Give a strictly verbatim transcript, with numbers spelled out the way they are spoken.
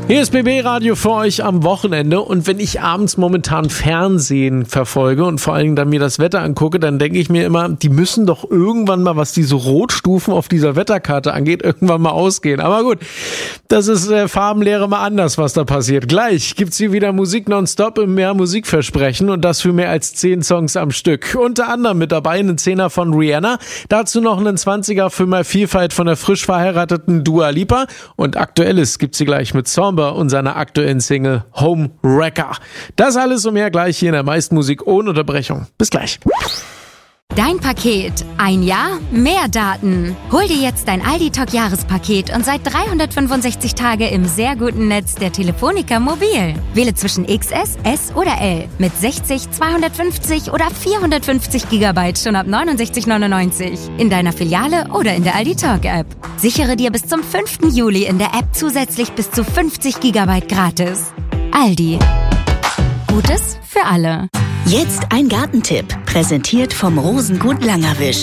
Hier ist B B Radio für euch am Wochenende, und wenn ich abends momentan Fernsehen verfolge und vor allen Dingen dann mir das Wetter angucke, dann denke ich mir immer, die müssen doch irgendwann mal, was diese Rotstufen auf dieser Wetterkarte angeht, irgendwann mal ausgehen. Aber gut, das ist äh, Farbenlehre mal anders, was da passiert. Gleich gibt's hier wieder Musik nonstop im Mehr Musikversprechen, und das für mehr als zehn Songs am Stück. Unter anderem mit dabei einen Zehner von Rihanna, dazu noch einen Zwanziger für mehr Vielfalt von der frisch verheirateten Dua Lipa, und Aktuelles gibt's hier gleich mit Samba und seiner aktuellen Single Home Wrecker. Das alles und mehr gleich hier in der meisten Musik ohne Unterbrechung. Bis gleich. Dein Paket. Ein Jahr, mehr Daten. Hol dir jetzt dein Aldi Talk Jahrespaket und sei dreihundertfünfundsechzig Tage im sehr guten Netz der Telefonica Mobil. Wähle zwischen X S, S oder L mit sechzig, zweihundertfünfzig oder vierhundertfünfzig Gigabyte schon ab neunundsechzig neunundneunzig in deiner Filiale oder in der Aldi Talk App. Sichere dir bis zum fünften Juli in der App zusätzlich bis zu fünfzig Gigabyte gratis. Aldi. Gutes für alle. Jetzt ein Gartentipp, präsentiert vom Rosengut Langerwisch.